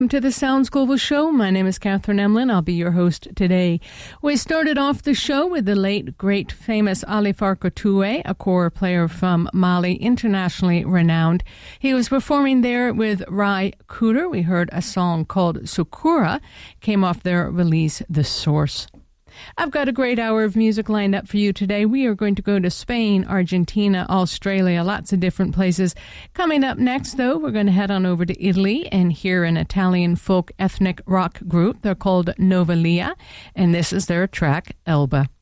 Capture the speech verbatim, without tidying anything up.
To the Sounds Global Show. My name is Catherine Emlin. I'll be your host today. We started off the show with the late, great, famous Ali Farka Touré, a kora player from Mali, internationally renowned. He was performing there with Rai Cooder. We heard a song called Sukura, came off their release, The Source. I've got a great hour of music lined up for you today. We are going to go to Spain, Argentina, Australia, lots of different places. Coming up next, though, we're going to head on over to Italy and hear an Italian folk ethnic rock group. They're called Novalia, and this is their track, Elba.